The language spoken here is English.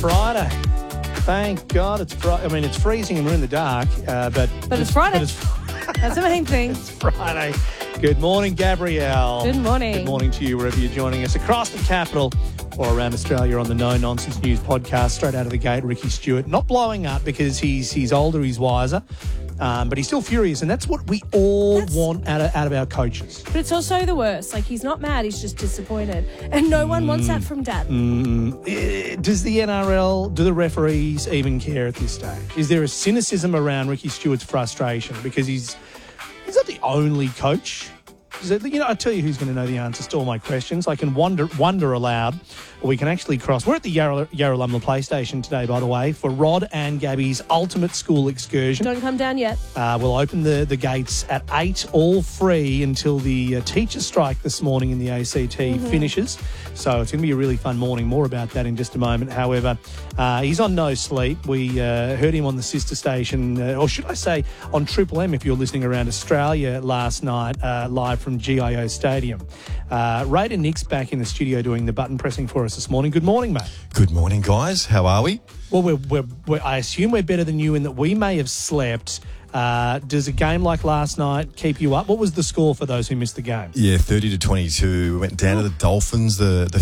Friday. Thank God it's Friday. I mean, it's freezing and we're in the dark, but it's Friday. That's the main thing. It's Friday. Good morning, Gabrielle. Good morning. Good morning to you, wherever you're joining us across the capital or around Australia on the No Nonsense News podcast. Straight out of the gate, Ricky Stewart. Not blowing up because he's older, he's wiser, but he's still furious, and that's what we all want out of our coaches. But it's also the worst. Like, he's not mad, he's just disappointed. And no one wants that from Dad. Does the NRL, do the referees even care at this stage? Is there a cynicism around Ricky Stewart's frustration? Because he's not the only coach. I tell you who's going to know the answers to all my questions. I can wonder aloud, or we can actually cross. We're at the Yarralumla Play Station today, by the way, for Rod and Gabby's ultimate school excursion. Don't come down yet. We'll open the gates at 8, all free, until the teachers' strike this morning in the ACT finishes. So it's going to be a really fun morning. More about that in just a moment. However, he's on no sleep. We heard him on the sister station, or should I say on Triple M if you're listening around Australia last night, live from GIO Stadium. Raider Nick's back in the studio doing the button pressing for us this morning. Good morning, mate. Good morning, guys. How are we? Well, I assume we're better than you in that we may have slept. Does a game like last night keep you up? What was the score for those who missed the game? Yeah, 30-22. We went down to the Dolphins. The